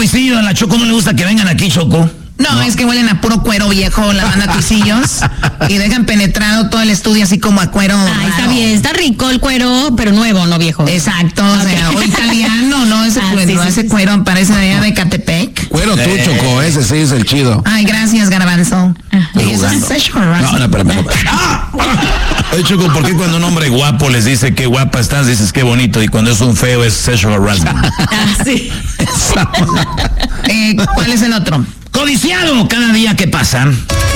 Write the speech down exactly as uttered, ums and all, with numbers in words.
Cuisillo, a la Choco no le gusta que vengan aquí, Choco. No, no, es que huelen a puro cuero viejo la banda Cuisillos y dejan penetrado todo el estudio así como a cuero. Ah, está bien, está rico el cuero, pero nuevo, no viejo. Exacto, o sea, o italiano, no, ese, ah, cuero, sí, sí, ese sí, cuero parece de allá de Catepec. Cuero tú, eh, Choco, ese sí es el chido. Ay, gracias, Garbanzo. Ah, eso es sexual harassment. No, no, pero, pero, ¡ah! Oye, Choco, ¿por qué cuando un hombre guapo les dice qué guapa estás, dices qué bonito, y cuando es un feo es sexual harassment? Ah, sí. eh, ¿Cuál es el otro? Codiciado cada día que pasa.